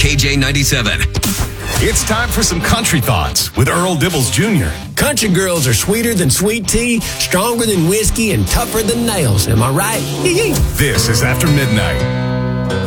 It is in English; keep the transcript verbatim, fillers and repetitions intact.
K J ninety-seven. It's time for some country thoughts with Earl Dibbles Junior Country girls are sweeter than sweet tea, stronger than whiskey, and tougher than nails. Am I right? This is After Midnight.